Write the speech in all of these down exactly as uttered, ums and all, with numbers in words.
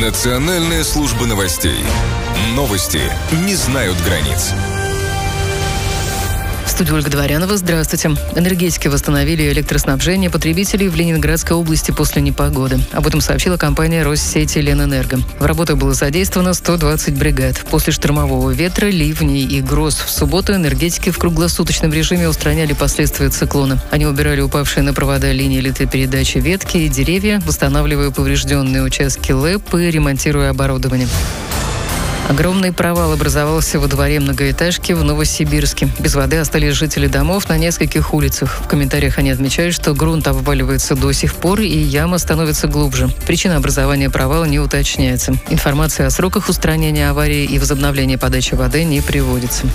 Национальная служба новостей. Новости не знают границ. В студии Ольга Дворянова. Здравствуйте. Энергетики восстановили электроснабжение потребителей в Ленинградской области после непогоды. Об этом сообщила компания Россети Ленэнерго. В работу было задействовано сто двадцать бригад. После штормового ветра, ливней и гроз в субботу энергетики в круглосуточном режиме устраняли последствия циклона. Они убирали упавшие на провода линии электропередачи ветки и деревья, восстанавливая поврежденные участки ЛЭП и ремонтируя оборудование. Огромный провал образовался во дворе многоэтажки в Новосибирске. Без воды остались жители домов на нескольких улицах. В комментариях они отмечают, что грунт обваливается до сих пор и яма становится глубже. Причина образования провала не уточняется. Информация о сроках устранения аварии и возобновления подачи воды не приводится.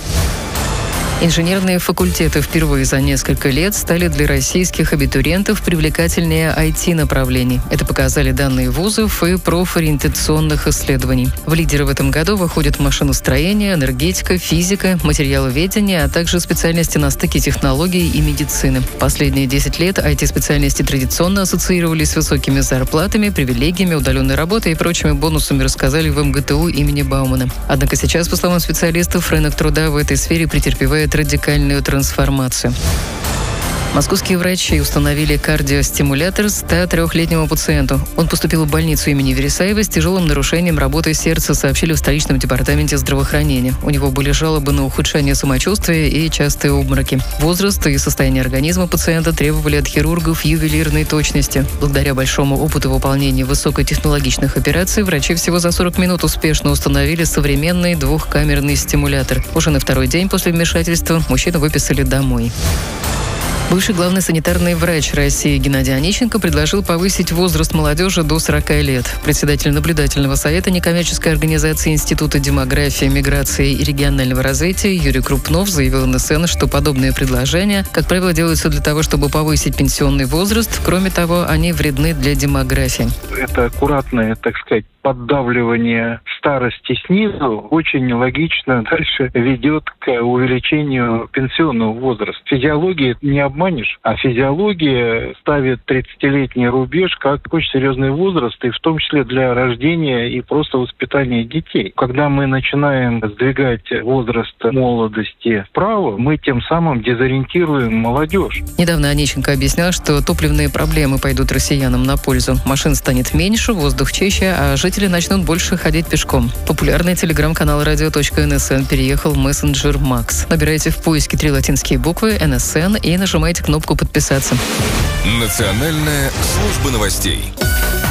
Инженерные факультеты впервые за несколько лет стали для российских абитуриентов привлекательнее ай ти-направлений. Это показали данные вузов и профориентационных исследований. В лидеры в этом году выходят машиностроение, энергетика, физика, материаловедение, а также специальности на стыке технологий и медицины. Последние десять лет ай ти-специальности традиционно ассоциировались с высокими зарплатами, привилегиями, удаленной работой и прочими бонусами, рассказали в эм гэ тэ у имени Баумана. Однако сейчас, по словам специалистов, рынок труда в этой сфере претерпевает радикальную трансформацию. Московские врачи установили кардиостимулятор ста трёхлетнему пациенту. Он поступил в больницу имени Вересаева с тяжелым нарушением работы сердца, сообщили в столичном департаменте здравоохранения. У него были жалобы на ухудшение самочувствия и частые обмороки. Возраст и состояние организма пациента требовали от хирургов ювелирной точности. Благодаря большому опыту выполнения высокотехнологичных операций врачи всего за сорок минут успешно установили современный двухкамерный стимулятор. Уже на второй день после вмешательства мужчину выписали домой. Бывший главный санитарный врач России Геннадий Онищенко предложил повысить возраст молодежи до сорока лет. Председатель наблюдательного совета некоммерческой организации Института демографии, миграции и регионального развития Юрий Крупнов заявил эн эс эн, что подобные предложения, как правило, делаются для того, чтобы повысить пенсионный возраст. Кроме того, они вредны для демографии. Это аккуратное, так сказать, поддавливание старости снизу очень логично дальше ведет к увеличению пенсионного возраста. Физиологии не обманешь, а физиология ставит тридцатилетний рубеж как очень серьезный возраст, и в том числе для рождения и просто воспитания детей. Когда мы начинаем сдвигать возраст молодости вправо, мы тем самым дезориентируем молодежь. Недавно Онищенко объяснял, что топливные проблемы пойдут россиянам на пользу. Машин станет меньше, воздух чище, а жители начнут больше ходить пешком. Популярный телеграм-канал радио точка эн эс эн переехал в мессенджер Макс. Набирайте в поиске три латинские буквы эн эс эн и нажимайте кнопку «Подписаться». Национальная служба новостей.